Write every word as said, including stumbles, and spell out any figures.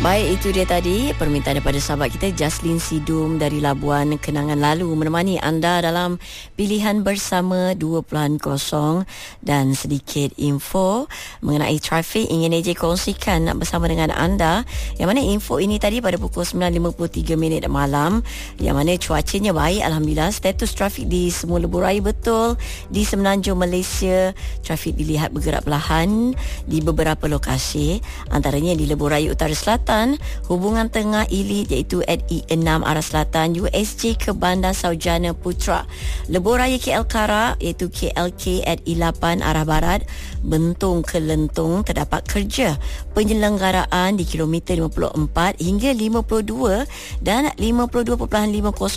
Baik, itu dia tadi permintaan daripada sahabat kita Jaslyn Sidum dari Labuan Kenangan Lalu menemani anda dalam pilihan bersama dua kosong dan sedikit info mengenai trafik ingin A J kongsikan bersama dengan anda, yang mana info ini tadi pada pukul sembilan lima puluh tiga minit malam, yang mana cuacanya baik Alhamdulillah. Status trafik di semua lebuh raya betul di Semenanjung Malaysia, trafik dilihat bergerak perlahan di beberapa lokasi, antaranya di lebuh raya Utara Selatan, hubungan tengah Ilit iaitu at E enam arah selatan, U S J ke Bandar Saujana Putra, lebuh raya K L Kara iaitu K L K at E lapan arah barat, Bentong ke Lentung terdapat kerja penyelenggaraan di kilometer lima puluh empat hingga lima puluh dua dan lima puluh dua perpuluhan lima